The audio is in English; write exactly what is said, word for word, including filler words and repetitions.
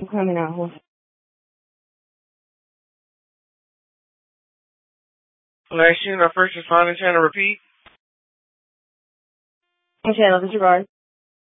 I'm coming out. Hold on. Last year, our first responder trying to repeat. Okay, channel disregard.